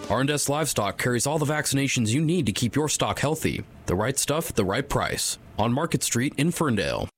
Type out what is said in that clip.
R&S Livestock carries all the vaccinations you need to keep your stock healthy. The right stuff at the right price. On Market Street in Ferndale.